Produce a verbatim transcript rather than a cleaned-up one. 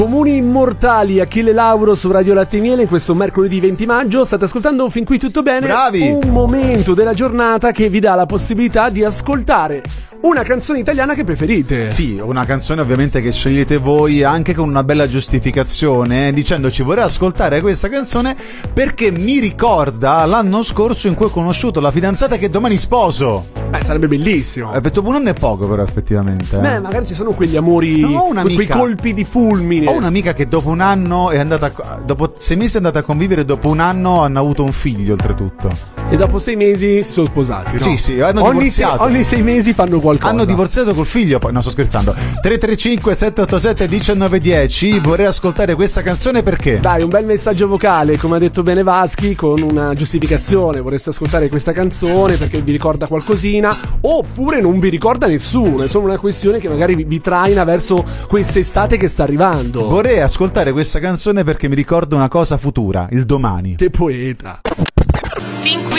Comuni immortali, Achille Lauro su Radio Latte e Miele in questo mercoledì venti maggio. State ascoltando fin qui tutto bene? Bravi! Un momento della giornata che vi dà la possibilità di ascoltare una canzone italiana che preferite. Sì, una canzone ovviamente che scegliete voi, anche con una bella giustificazione, docendoci vorrei ascoltare questa canzone perché mi ricorda l'anno scorso in cui ho conosciuto la fidanzata che domani sposo. Beh, sarebbe bellissimo. Eh, dopo un anno è poco però effettivamente. Beh, magari ci sono quegli amori, No, un'amica- quei colpi di fulmine. Ho un'amica che dopo un anno è andata a- dopo sei mesi è andata a convivere, dopo un anno hanno avuto un figlio oltretutto. E dopo sei mesi si sono sposati, no? Sì, sì, hanno ogni, sei, divorziato. ogni sei mesi fanno qualcosa. Hanno divorziato col figlio, poi no, sto scherzando. tre tre cinque sette otto sette uno nove uno zero. Vorrei ascoltare questa canzone perché? Dai, un bel messaggio vocale, come ha detto bene Vaschi, con una giustificazione. Vorreste ascoltare questa canzone perché vi ricorda qualcosina, oppure non vi ricorda nessuno. È solo una questione che magari vi, vi traina verso quest'estate che sta arrivando. Vorrei ascoltare questa canzone perché mi ricorda una cosa futura, il domani. Che poeta. Fin qui